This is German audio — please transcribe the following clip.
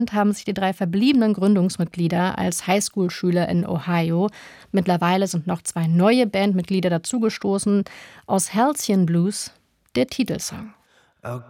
haben sich die 3 verbliebenen Gründungsmitglieder als Highschool-Schüler in Ohio. Mittlerweile sind noch 2 neue Bandmitglieder dazugestoßen. Aus Halcyon Blues der Titelsong. Oh